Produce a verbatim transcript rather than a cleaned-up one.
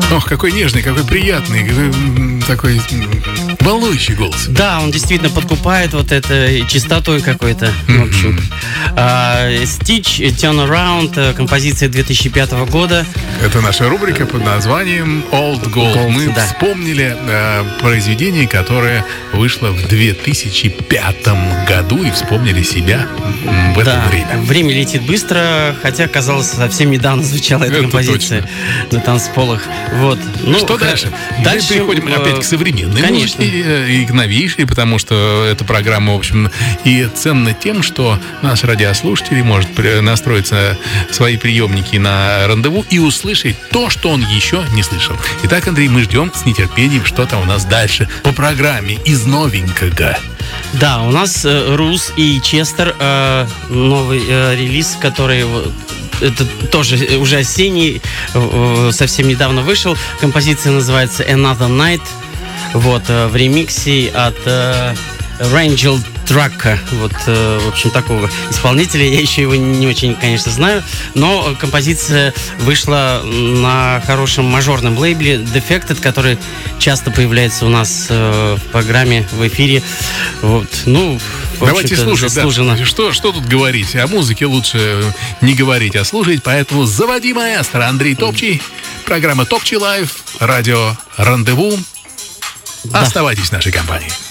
Ох, какой нежный, какой приятный, какой, такой волнующий голос. Да, он действительно подкупает вот это чистотой какой-то, в общем. Uh, Stitch, Turn Around, композиция две тысячи пятого года. Это наша рубрика под названием Old Gold. Gold Мы да. вспомнили э, произведение, которое вышло в две тысячи пятом году, и вспомнили себя в это да, время. Время летит быстро, хотя, казалось, совсем недавно звучала эта это композиция точно. На танцполах. Вот. Ну, что дальше? Дальше мы переходим э, опять к современной конечно. музыке и к новейшей, потому что эта программа, в общем, и ценна тем, что наш радиослушатель может настроить свои приемники на рандеву и услышать то, что он еще не слышал. Итак, Андрей, мы ждем с нетерпением, что там у нас дальше по программе из новенького. Да, у нас э, Рус и Честер, э, новый э, релиз, который... Это тоже уже осенний, совсем недавно вышел. Композиция называется Another Night. Вот, в ремиксе от Рейнджел Трака. Вот, в общем, такого исполнителя. Я еще его не очень, конечно, знаю. Но композиция вышла на хорошем мажорном лейбле Defected, который часто появляется у нас в программе, в эфире. Вот, ну... Давайте слушать, да. что, что тут говорить? О музыке лучше не говорить, а слушать. Поэтому заводи маэстро. Андрей Топчий. Программа Топчий Лайв. Радио Рандеву. Да. Оставайтесь в нашей компании.